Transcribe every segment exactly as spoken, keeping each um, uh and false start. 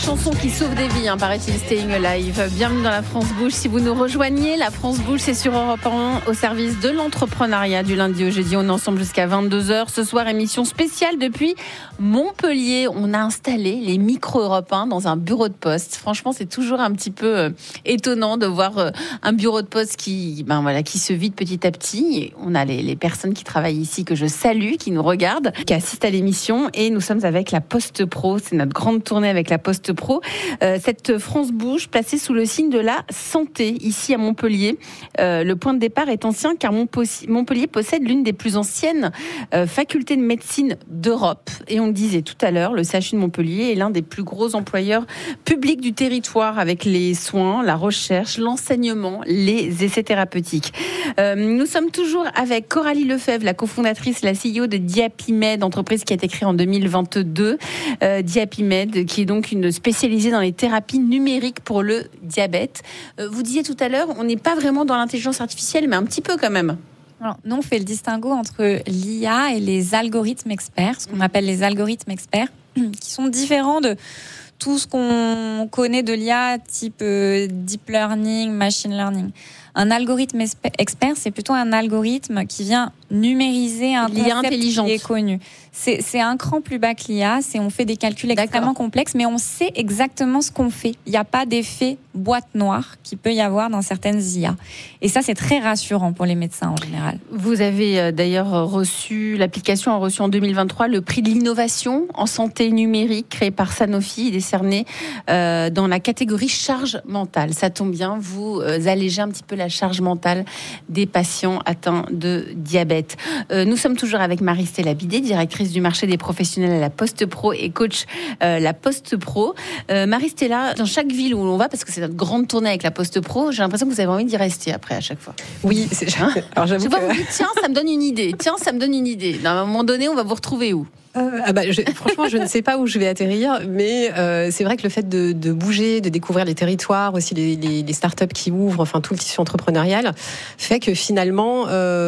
Chanson qui sauve des vies, hein, paraît-il, Staying Alive. Bienvenue dans La France Bouge. Si vous nous rejoignez, La France Bouge, c'est sur Europe un, au service de l'entrepreneuriat du lundi au jeudi. On est ensemble jusqu'à vingt-deux heures. Ce soir, émission spéciale depuis Montpellier. On a installé les micros Europe un dans un bureau de poste. Franchement, c'est toujours un petit peu euh, étonnant de voir euh, un bureau de poste qui, ben voilà, qui se vide petit à petit. Et on a les, les personnes qui travaillent ici que je salue, qui nous regardent, qui assistent à l'émission. Et nous sommes avec la Poste Pro. C'est notre grande tournée avec la Poste Pro. Euh, cette France Bouge placée sous le signe de la santé ici à Montpellier. Euh, le point de départ est ancien car Montpellier possède l'une des plus anciennes euh, facultés de médecine d'Europe. Et on le disait tout à l'heure, le C H U de Montpellier est l'un des plus gros employeurs publics du territoire avec les soins, la recherche, l'enseignement, les essais thérapeutiques. Euh, nous sommes toujours avec Coralie Lefebvre, la cofondatrice, la C E O de Diapimed, entreprise qui a été créée en deux mille vingt-deux. Euh, Diapimed, qui est donc une spécialisée dans les thérapies numériques pour le diabète. Euh, vous disiez tout à l'heure, on n'est pas vraiment dans l'intelligence artificielle, mais un petit peu quand même. Alors, nous, on fait le distinguo entre l'I A et les algorithmes experts, ce qu'on appelle les algorithmes experts, qui sont différents de tout ce qu'on connaît de l'I A, type euh, deep learning, machine learning. Un algorithme expert, c'est plutôt un algorithme qui vient numériser un concept qui est connu. C'est, c'est un cran plus bas que l'I A, c'est, on fait des calculs D'accord. extrêmement complexes, mais on sait exactement ce qu'on fait. Il n'y a pas d'effet boîte noire qu'il peut y avoir dans certaines I A. Et ça, c'est très rassurant pour les médecins en général. Vous avez d'ailleurs reçu, l'application a reçu en deux mille vingt-trois le prix de l'innovation en santé numérique créé par Sanofi, décerné euh, dans la catégorie charge mentale. Ça tombe bien, vous euh, allégez un petit peu la charge mentale des patients atteints de diabète. Euh, nous sommes toujours avec Marie-Stella Bidet, directrice du marché des professionnels à la Poste Pro et coach euh, la Poste Pro. Euh, Marie-Stella, dans chaque ville où l'on va, parce que c'est notre grande tournée avec la Poste Pro, j'ai l'impression que vous avez envie d'y rester après à chaque fois. Oui, c'est hein alors j'avoue que... vous dites, tiens, ça me donne une idée. Tiens, ça me donne une idée. À un moment donné, on va vous retrouver où ? Euh, ah bah, je, franchement, je ne sais pas où je vais atterrir, mais euh, c'est vrai que le fait de, de bouger, de découvrir les territoires, aussi les, les, les startups qui ouvrent, enfin tout le tissu entrepreneurial, fait que finalement,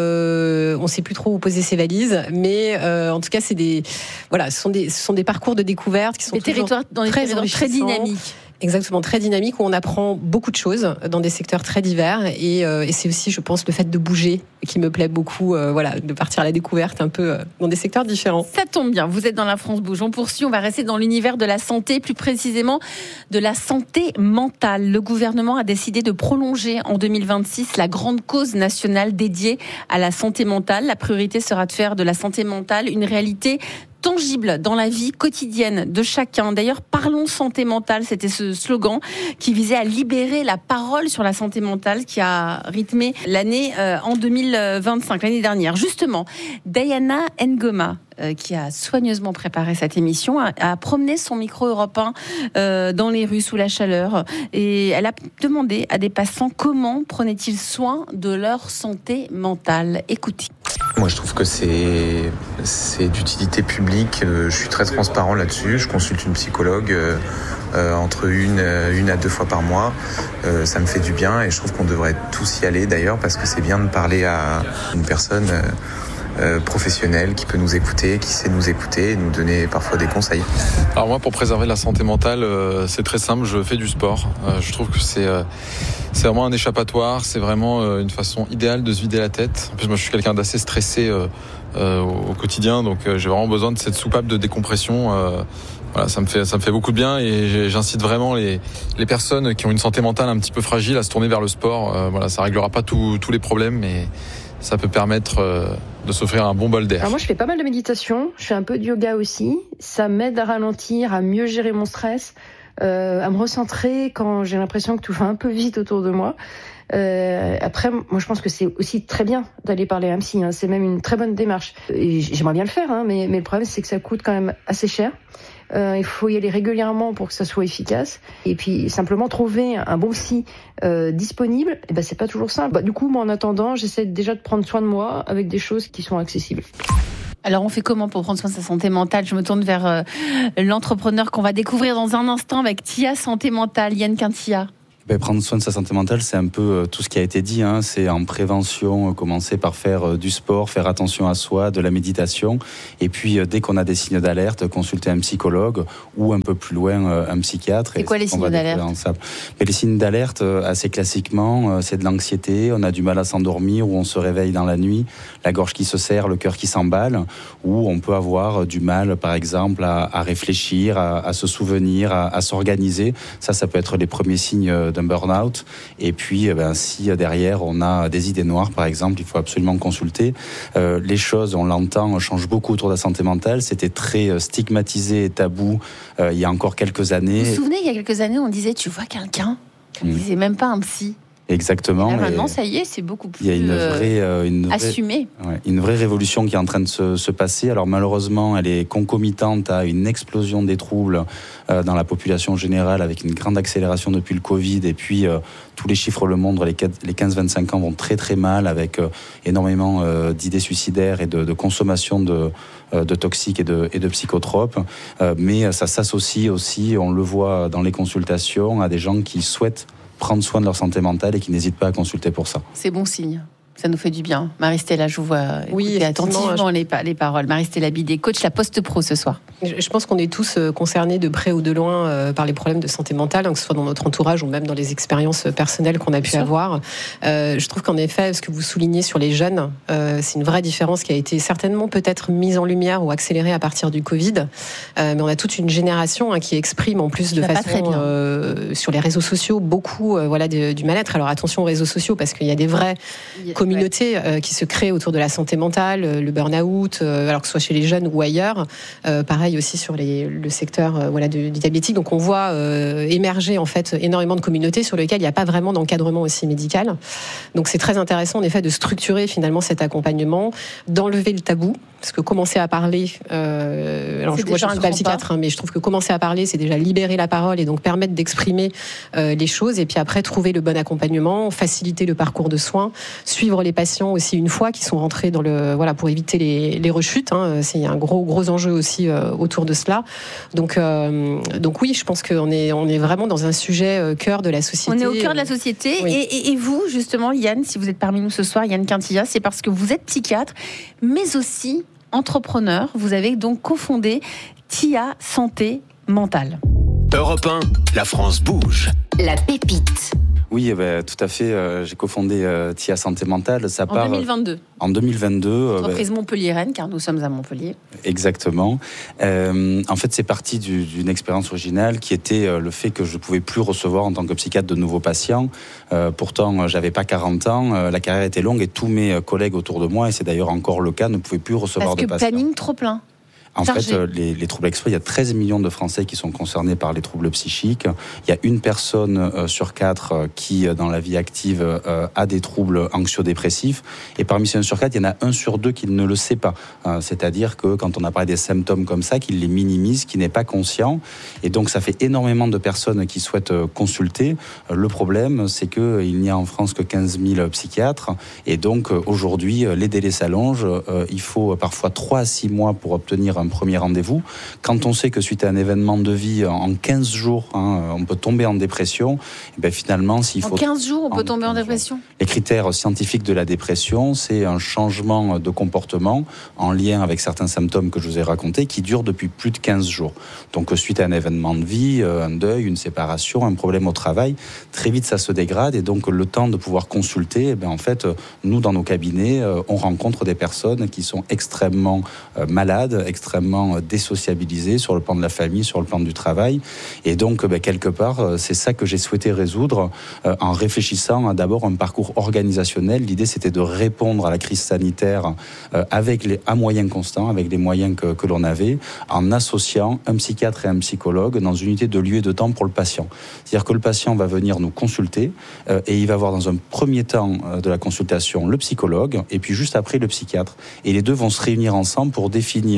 euh, on ne sait plus trop où poser ses valises. Mais euh, en tout cas, c'est des, voilà, ce sont des, ce sont des parcours de découverte qui sont des territoires dans les très territoires très dynamiques. Exactement, très dynamique, où on apprend beaucoup de choses dans des secteurs très divers. Et, euh, et c'est aussi, je pense, le fait de bouger qui me plaît beaucoup, euh, voilà, de partir à la découverte un peu euh, dans des secteurs différents. Ça tombe bien, vous êtes dans la France Bouge. On poursuit, on va rester dans l'univers de la santé, plus précisément de la santé mentale. Le gouvernement a décidé de prolonger en deux mille vingt-six la grande cause nationale dédiée à la santé mentale. La priorité sera de faire de la santé mentale une réalité tangible dans la vie quotidienne de chacun. D'ailleurs, parlons santé mentale, c'était ce slogan qui visait à libérer la parole sur la santé mentale qui a rythmé l'année euh, en deux mille vingt-cinq, l'année dernière. Justement, Diana Ngoma, euh, qui a soigneusement préparé cette émission, a, a promené son micro Europe un euh, dans les rues sous la chaleur et elle a demandé à des passants comment prenaient-ils soin de leur santé mentale. Écoutez. Moi, je trouve que c'est, c'est d'utilité publique. Je suis très transparent là-dessus. Je consulte une psychologue euh, euh, entre une, une à deux fois par mois. Euh, ça me fait du bien et je trouve qu'on devrait tous y aller d'ailleurs parce que c'est bien de parler à une personne euh, euh, professionnelle qui peut nous écouter, qui sait nous écouter et nous donner parfois des conseils. Alors moi, pour préserver la santé mentale, euh, c'est très simple. Je fais du sport. Euh, je trouve que c'est... Euh, C'est vraiment un échappatoire, c'est vraiment une façon idéale de se vider la tête. En plus, moi, je suis quelqu'un d'assez stressé euh, euh, au quotidien, donc euh, j'ai vraiment besoin de cette soupape de décompression. Euh, voilà, ça me fait ça me fait beaucoup de bien et j'incite vraiment les les personnes qui ont une santé mentale un petit peu fragile à se tourner vers le sport. Euh, voilà, ça réglera pas tous tous les problèmes, mais ça peut permettre euh, de s'offrir un bon bol d'air. Alors moi, je fais pas mal de méditation, je fais un peu de yoga aussi. Ça m'aide à ralentir, à mieux gérer mon stress. Euh, à me recentrer quand j'ai l'impression que tout va un peu vite autour de moi. Euh, après, moi je pense que c'est aussi très bien d'aller parler à un psy, hein. C'est même une très bonne démarche. Et j'aimerais bien le faire, hein, mais, mais le problème c'est que ça coûte quand même assez cher. Euh, il faut y aller régulièrement pour que ça soit efficace. Et puis simplement trouver un bon psy euh, disponible, eh ben, c'est pas toujours simple. Bah, du coup, moi en attendant, j'essaie déjà de prendre soin de moi avec des choses qui sont accessibles. Alors, on fait comment pour prendre soin de sa santé mentale ? Je me tourne vers euh, l'entrepreneur qu'on va découvrir dans un instant avec Tia Santé Mentale, Yann Quintia. Ben, prendre soin de sa santé mentale, c'est un peu euh, tout ce qui a été dit. Hein. C'est en prévention, euh, commencer par faire euh, du sport, faire attention à soi, de la méditation. Et puis, euh, dès qu'on a des signes d'alerte, consulter un psychologue ou un peu plus loin, euh, un psychiatre. C'est quoi les signes d'alerte ? Mais les signes d'alerte, euh, assez classiquement, euh, c'est de l'anxiété, on a du mal à s'endormir ou on se réveille dans la nuit, la gorge qui se serre, le cœur qui s'emballe, ou on peut avoir du mal, par exemple, à, à réfléchir, à, à se souvenir, à, à s'organiser. Ça, ça peut être les premiers signes d'un burn-out. Et puis, eh ben, si derrière on a des idées noires, par exemple, il faut absolument consulter. Euh, les choses, on l'entend, changent beaucoup autour de la santé mentale. C'était très stigmatisé et tabou euh, il y a encore quelques années. Vous vous souvenez, il y a quelques années, on disait, tu vois quelqu'un ? On ne disait même pas un psy. Exactement. Et là, maintenant, ça y est, c'est beaucoup plus il y a une vraie, euh, une vraie, assumé. Ouais, une vraie révolution qui est en train de se, se passer. Alors malheureusement, elle est concomitante à une explosion des troubles euh, dans la population générale, avec une grande accélération depuis le Covid. Et puis, euh, tous les chiffres le montrent, les, les quinze vingt-cinq ans vont très très mal, avec euh, énormément euh, d'idées suicidaires et de, de consommation de, euh, de toxiques et de, et de psychotropes. Euh, mais ça s'associe aussi, on le voit dans les consultations, à des gens qui souhaitent prendre soin de leur santé mentale et qui n'hésitent pas à consulter pour ça. C'est bon signe. Ça nous fait du bien. Marie-Stella, je vous vois oui, écouter attentivement je... les, les paroles. Marie-Stella Bidet, coach La Poste Pro ce soir. Je pense qu'on est tous concernés de près ou de loin euh, par les problèmes de santé mentale, hein, que ce soit dans notre entourage ou même dans les expériences personnelles qu'on a pu avoir. Euh, je trouve qu'en effet, ce que vous soulignez sur les jeunes, euh, c'est une vraie différence qui a été certainement peut-être mise en lumière ou accélérée à partir du Covid. Euh, mais on a toute une génération hein, qui exprime en plus de Ça façon euh, sur les réseaux sociaux beaucoup euh, voilà, de, du mal-être. Alors attention aux réseaux sociaux parce qu'il y a des vraies communautés euh, qui se créent autour de la santé mentale, le burn-out, euh, alors que ce soit chez les jeunes ou ailleurs. Euh, pareil aussi sur les, le secteur euh, voilà, du, du diabétique. Donc on voit euh, émerger en fait énormément de communautés sur lesquelles il n'y a pas vraiment d'encadrement aussi médical. Donc c'est très intéressant en effet de structurer finalement cet accompagnement, d'enlever le tabou, parce que commencer à parler, euh, alors je, moi je ne suis pas psychiatre, hein, mais je trouve que commencer à parler, c'est déjà libérer la parole et donc permettre d'exprimer euh, les choses, et puis après trouver le bon accompagnement, faciliter le parcours de soins, suivre les patients aussi une fois qu'ils sont rentrés dans le, voilà, pour éviter les, les rechutes. Hein, c'est un gros gros enjeu aussi euh, autour de cela. Donc euh, donc oui, je pense qu'on est on est vraiment dans un sujet euh, cœur de la société. On est au cœur de la société. Oui. Et, et, et vous justement, Yann, si vous êtes parmi nous ce soir, Yann Quintilla, c'est parce que vous êtes psychiatre, mais aussi entrepreneur. Vous avez donc cofondé T I A Santé Mentale. Europe un, la France bouge. La pépite. Oui, eh ben, tout à fait. Euh, j'ai cofondé euh, T I A Santé Mentale. Ça en part, deux mille vingt-deux. En deux mille vingt-deux. Entreprise euh, montpelliéraine, car nous sommes à Montpellier. Exactement. Euh, en fait, c'est parti du, d'une expérience originale qui était euh, le fait que je ne pouvais plus recevoir en tant que psychiatre de nouveaux patients. Euh, pourtant, j'avais pas quarante ans, euh, la carrière était longue et tous mes collègues autour de moi, et c'est d'ailleurs encore le cas, ne pouvaient plus recevoir de patients. Parce que planning trop plein. En Chargé. fait, les, les troubles exprès, il y a treize millions de Français qui sont concernés par les troubles psychiques. Il y a une personne euh, sur quatre euh, qui, dans la vie active, euh, a des troubles anxio-dépressifs. Et parmi ces un sur quatre, il y en a un sur deux qui ne le sait pas. Euh, c'est-à-dire que quand on a parlé des symptômes comme ça, qu'il les minimise, qu'il n'est pas conscient. Et donc, ça fait énormément de personnes qui souhaitent euh, consulter. Euh, le problème, c'est qu'il n'y a en France que quinze mille psychiatres. Et donc, euh, aujourd'hui, les délais s'allongent. Euh, il faut parfois trois à six mois pour obtenir un un premier rendez-vous. Quand on sait que suite à un événement de vie, en quinze jours, hein, on peut tomber en dépression, et ben finalement, s'il faut... En quinze jours, on peut tomber en dépression ? Les critères scientifiques de la dépression, c'est un changement de comportement en lien avec certains symptômes que je vous ai racontés, qui durent depuis plus de quinze jours. Donc, suite à un événement de vie, un deuil, une séparation, un problème au travail, très vite, ça se dégrade, et donc le temps de pouvoir consulter, et ben, en fait, nous, dans nos cabinets, on rencontre des personnes qui sont extrêmement malades, extrêmement désociabilisés sur le plan de la famille, sur le plan du travail. Et donc, ben, quelque part, c'est ça que j'ai souhaité résoudre euh, en réfléchissant à d'abord un parcours organisationnel. L'idée, c'était de répondre à la crise sanitaire euh, avec les, à moyens constants, avec les moyens que, que l'on avait, en associant un psychiatre et un psychologue dans une unité de lieu et de temps pour le patient. C'est-à-dire que le patient va venir nous consulter euh, et il va voir dans un premier temps euh, de la consultation le psychologue et puis juste après le psychiatre. Et les deux vont se réunir ensemble pour définir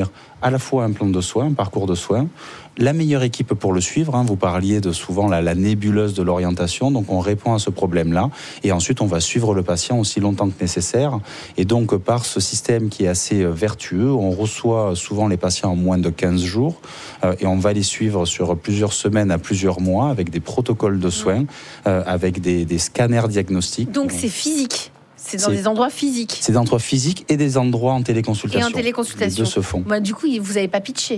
à la fois un plan de soins, un parcours de soins, la meilleure équipe pour le suivre. Hein. Vous parliez de souvent la, la nébuleuse de l'orientation, donc on répond à ce problème-là. Et ensuite, on va suivre le patient aussi longtemps que nécessaire. Et donc, par ce système qui est assez vertueux, on reçoit souvent les patients en moins de quinze jours euh, et on va les suivre sur plusieurs semaines à plusieurs mois avec des protocoles de soins, euh, avec des, des scanners diagnostiques. Donc, c'est physique. C'est dans C'est- des endroits physiques. C'est des endroits physiques et des endroits en téléconsultation. Et en téléconsultation. Les deux se font. Bah, du coup, vous n'avez pas pitché.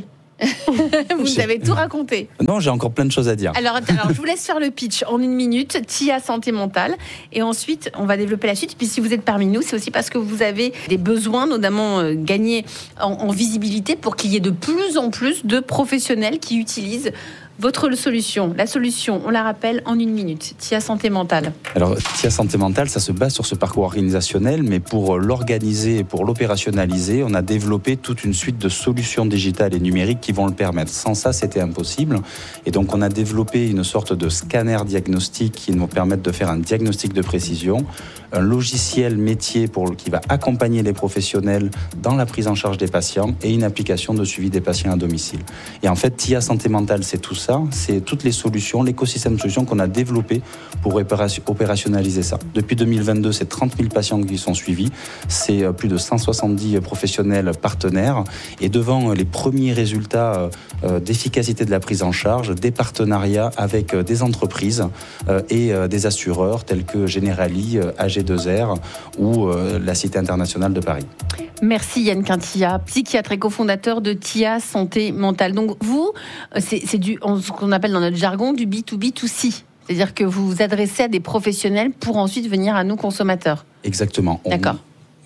Vous avez tout raconté. Non, j'ai encore plein de choses à dire. Alors, alors, je vous laisse faire le pitch en une minute. T I A Santé Mentale. Et ensuite, on va développer la suite. Puis si vous êtes parmi nous, c'est aussi parce que vous avez des besoins, notamment euh, gagner en, en visibilité pour qu'il y ait de plus en plus de professionnels qui utilisent votre solution. La solution, on la rappelle en une minute. T I A Santé Mentale. Alors, T I A Santé Mentale, ça se base sur ce parcours organisationnel, mais pour l'organiser et pour l'opérationnaliser, on a développé toute une suite de solutions digitales et numériques qui vont le permettre. Sans ça, c'était impossible. Et donc, on a développé une sorte de scanner diagnostic qui nous permet de faire un diagnostic de précision, un logiciel métier pour, qui va accompagner les professionnels dans la prise en charge des patients et une application de suivi des patients à domicile. Et en fait, T I A Santé Mentale, c'est tout ça. C'est toutes les solutions, l'écosystème de solutions qu'on a développé pour opérationnaliser ça. Depuis deux mille vingt-deux, c'est trente mille patients qui sont suivis, c'est plus de cent soixante-dix professionnels partenaires. Et devant les premiers résultats d'efficacité de la prise en charge, des partenariats avec des entreprises et des assureurs tels que Generali, A G deux R ou la Cité internationale de Paris. Merci Yann Quintilla, psychiatre et cofondateur de T I A Santé Mentale. Donc vous, c'est, c'est du, ce qu'on appelle dans notre jargon du B deux B deux C. C'est-à-dire que vous vous adressez à des professionnels pour ensuite venir à nous consommateurs. Exactement. On, D'accord.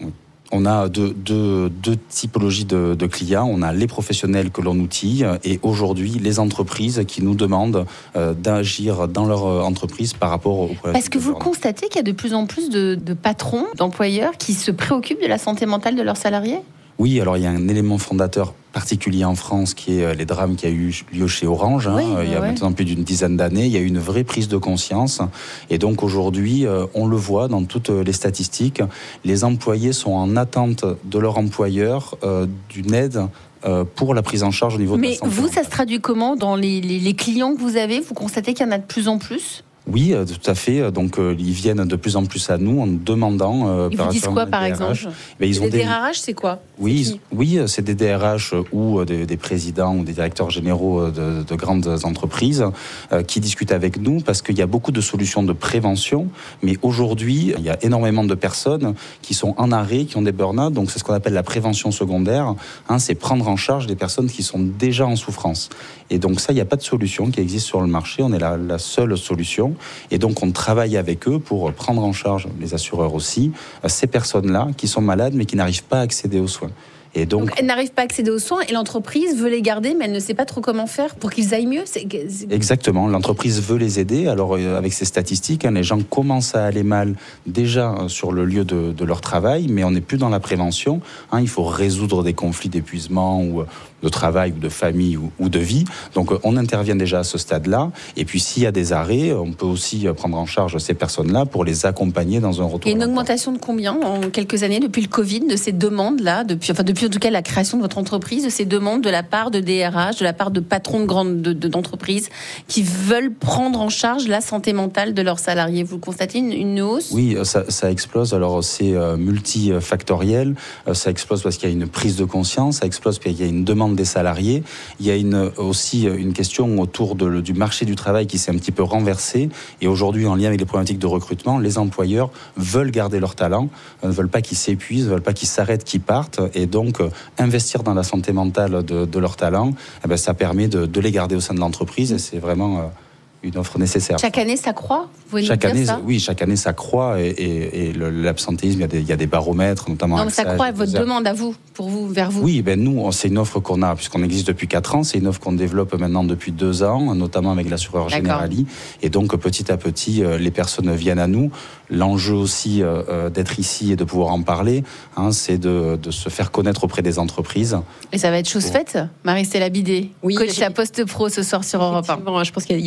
On a deux, deux, deux typologies de, de clients. On a les professionnels que l'on outille et aujourd'hui les entreprises qui nous demandent euh, d'agir dans leur entreprise par rapport aux problèmes. Parce que vous constatez qu'il y a de plus en plus de, de patrons, d'employeurs qui se préoccupent de la santé mentale de leurs salariés ? Oui, alors il y a un élément fondateur particulier en France qui est les drames qui a eu lieu chez Orange. Oui, hein, il y a ouais. maintenant plus d'une dizaine d'années. Il y a eu une vraie prise de conscience. Et donc aujourd'hui, on le voit dans toutes les statistiques, les employés sont en attente de leur employeur euh, d'une aide pour la prise en charge au niveau de Mais la santé. vous, ça se traduit comment dans les, les, les clients que vous avez ? Vous constatez qu'il y en a de plus en plus ? Oui, tout à fait. Donc, euh, ils viennent de plus en plus à nous en nous demandant. Euh, ils vous disent quoi, par D R H. exemple ? Ben, ils ont Les des D R H, c'est quoi ? Oui, c'est oui, c'est des D R H ou des, des présidents ou des directeurs généraux de, de grandes entreprises euh, qui discutent avec nous parce qu'il y a beaucoup de solutions de prévention. Mais aujourd'hui, il y a énormément de personnes qui sont en arrêt, qui ont des burn-out. Donc, c'est ce qu'on appelle la prévention secondaire. Hein, c'est prendre en charge des personnes qui sont déjà en souffrance. Et donc, ça, il n'y a pas de solution qui existe sur le marché. On est la, la seule solution. Et donc, on travaille avec eux pour prendre en charge, les assureurs aussi, ces personnes-là qui sont malades mais qui n'arrivent pas à accéder aux soins. Et donc, donc, elles n'arrivent pas à accéder aux soins et l'entreprise veut les garder, mais elle ne sait pas trop comment faire pour qu'ils aillent mieux. C'est... Exactement, l'entreprise veut les aider. Alors, euh, avec ces statistiques, hein, les gens commencent à aller mal déjà euh, sur le lieu de, de leur travail, mais on n'est plus dans la prévention. Hein, il faut résoudre des conflits d'épuisement ou de travail ou de famille ou, ou de vie. Donc, euh, on intervient déjà à ce stade-là. Et puis, s'il y a des arrêts, on peut aussi prendre en charge ces personnes-là pour les accompagner dans un retour. Il y a une augmentation de combien en quelques années depuis le Covid de ces demandes-là, depuis, enfin depuis en tout cas la création de votre entreprise, de ces demandes de la part de D R H, de la part de patrons de grandes de, de, d'entreprises qui veulent prendre en charge la santé mentale de leurs salariés. Vous constatez une, une hausse ? Oui, ça, ça explose. Alors c'est euh, multifactoriel. Euh, ça explose parce qu'il y a une prise de conscience. Ça explose parce qu'il y a une demande des salariés. Il y a une, aussi une question autour de, du marché du travail qui s'est un petit peu renversé. Et aujourd'hui, en lien avec les problématiques de recrutement, les employeurs veulent garder leurs talents, ne veulent pas qu'ils s'épuisent, ne veulent pas qu'ils s'arrêtent, qu'ils partent. Et donc, investir dans la santé mentale de, de leurs talents, eh bien, ça permet de, de les garder au sein de l'entreprise et c'est vraiment euh, une offre nécessaire. Chaque année, ça croît ? Vous pouvez chaque nous dire année, ça ? Oui, chaque année, ça croît et, et, et le, l'absentéisme, il y, a des, il y a des baromètres, notamment... Non, mais ça Axage, croît à votre Deezer. demande, à vous, pour vous, vers vous. Oui, ben nous, c'est une offre qu'on a, puisqu'on existe depuis quatre ans, c'est une offre qu'on développe maintenant depuis deux ans, notamment avec l'assureur Generali. Et donc, petit à petit, les personnes viennent à nous. L'enjeu aussi euh, d'être ici et de pouvoir en parler, hein, c'est de, de se faire connaître auprès des entreprises. Et ça va être chose faite, Marie-Stella Bidet, Oui, coach La Poste Pro ce soir sur Europe un. Je pense qu'il y a des passerelles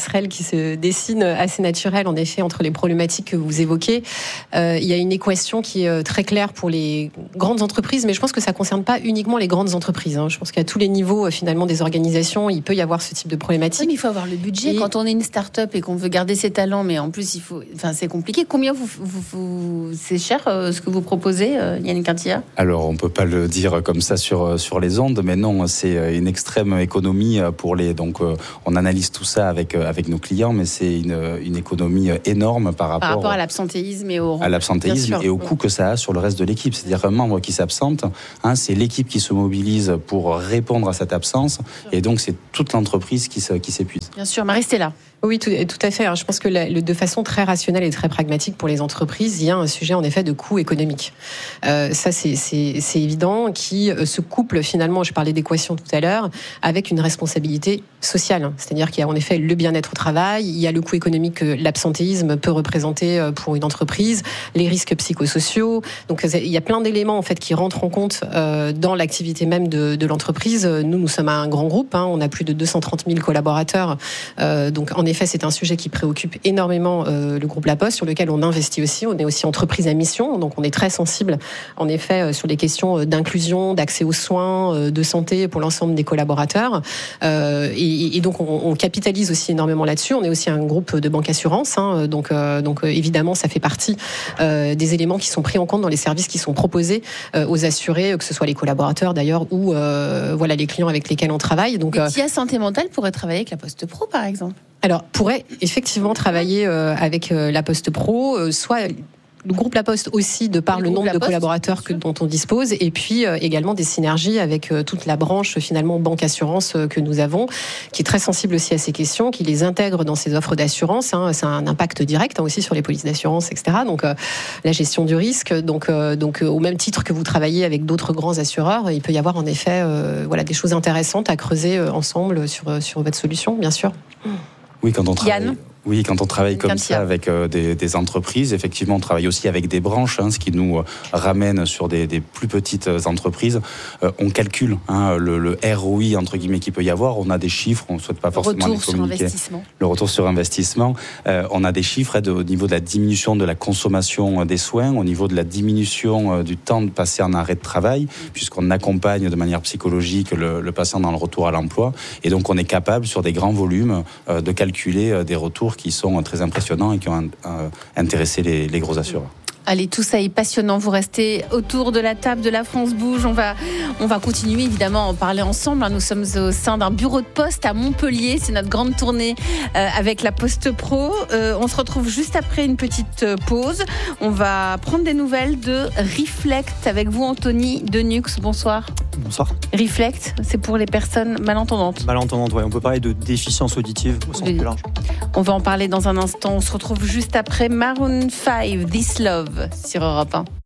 passerelle qui se dessine assez naturelle, en effet, entre les problématiques que vous évoquez. Euh, il y a une équation qui est très claire pour les grandes entreprises, mais je pense que ça ne concerne pas uniquement les grandes entreprises. Hein. Je pense qu'à tous les niveaux, finalement, des organisations, il peut y avoir ce type de problématique. Oui, mais il faut avoir le budget. Et... Quand on est une start-up et qu'on veut garder ses talents, mais en plus, il faut... enfin, c'est compliqué. Combien vous, vous, vous... c'est cher euh, ce que vous proposez, euh, Yannick Quintilla ? Alors, on ne peut pas le dire comme ça sur, sur les ondes, mais non, c'est une extrême économie pour les... Donc, euh, on analyse tout ça avec, avec nos clients, mais c'est une, une économie énorme par rapport, par rapport à l'absentéisme et au, à l'absentéisme et au coût que ça a sur le reste de l'équipe. C'est-à-dire qu'un membre qui s'absente, hein, c'est l'équipe qui se mobilise pour répondre à cette absence, et donc c'est toute l'entreprise qui, se, qui s'épuise. Bien sûr, Marie-Stella. Oui, tout, tout à fait. Alors, je pense que la, le, de façon très rationnelle et très pragmatique pour les entreprises, il y a un sujet en effet de coût économique. Euh, ça, c'est, c'est, c'est évident, qui se couple finalement, je parlais d'équation tout à l'heure, avec une responsabilité sociale. C'est-à-dire qu'il y a en effet le bien-être au travail, il y a le coût économique que l'absentéisme peut représenter pour une entreprise, les risques psychosociaux. Donc, il y a plein d'éléments en fait qui rentrent en compte euh, dans l'activité même de, de l'entreprise. Nous, nous sommes un grand groupe, hein, on a plus de deux cent trente mille collaborateurs. Euh, donc, en En effet, c'est un sujet qui préoccupe énormément euh, le groupe La Poste, sur lequel on investit aussi. On est aussi entreprise à mission, donc on est très sensible, en effet, euh, sur les questions d'inclusion, d'accès aux soins, euh, de santé pour l'ensemble des collaborateurs. Euh, et, et donc, on, on capitalise aussi énormément là-dessus. On est aussi un groupe de banque assurance, hein, donc, euh, donc euh, évidemment, ça fait partie euh, des éléments qui sont pris en compte dans les services qui sont proposés euh, aux assurés, que ce soit les collaborateurs d'ailleurs ou euh, voilà les clients avec lesquels on travaille. Donc, euh, Tia Santé Mentale pourrait travailler avec La Poste Pro, par exemple. Alors, pourrait effectivement travailler euh, avec euh, La Poste Pro, euh, soit le groupe La Poste aussi, de par le, le nombre de Poste, collaborateurs que, dont on dispose, et puis euh, également des synergies avec euh, toute la branche finalement banque assurance euh, que nous avons, qui est très sensible aussi à ces questions, qui les intègre dans ses offres d'assurance. Hein, c'est un impact direct hein, aussi sur les polices d'assurance, et cetera. Donc euh, la gestion du risque. Donc, euh, donc euh, au même titre que vous travaillez avec d'autres grands assureurs, il peut y avoir en effet euh, voilà des choses intéressantes à creuser euh, ensemble sur sur votre solution, bien sûr. Oui, quand on travaille. Yann. Oui, quand on travaille comme ça avec euh, des, des entreprises, effectivement, on travaille aussi avec des branches, hein, ce qui nous euh, ramène sur des, des plus petites entreprises. Euh, on calcule hein, le, le R O I entre guillemets qu'il peut y avoir. On a des chiffres, on ne souhaite pas forcément les communiquer. Retour sur investissement. Le retour sur investissement. Euh, on a des chiffres hein, de, au niveau de la diminution de la consommation des soins, au niveau de la diminution euh, du temps de passer en arrêt de travail, puisqu'on accompagne de manière psychologique le, le patient dans le retour à l'emploi. Et donc, on est capable, sur des grands volumes, euh, de calculer euh, des retours qui sont très impressionnants et qui ont euh, intéressé les, les gros assureurs. Allez, tout ça est passionnant. Vous restez autour de la table de La France Bouge. On va, on va continuer évidemment à en parler ensemble. Nous sommes au sein d'un bureau de poste à Montpellier. C'est notre grande tournée euh, avec La Poste Pro. Euh, on se retrouve juste après une petite pause. On va prendre des nouvelles de Reflect avec vous, Anthony Denux. Bonsoir. Bonsoir. Reflect, c'est pour les personnes malentendantes. Malentendantes, oui. On peut parler de déficience auditive au sens plus large. On va en parler dans un instant. On se retrouve juste après Maroon five, This Love, sur Europe un.